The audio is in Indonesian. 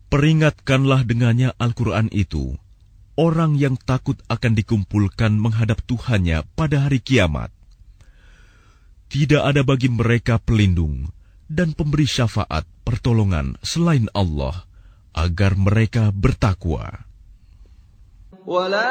Peringatkanlah dengannya Al-Quran itu orang yang takut akan dikumpulkan menghadap Tuhannya pada hari kiamat. Tidak ada bagi mereka pelindung dan pemberi syafaat pertolongan selain Allah agar mereka bertakwa.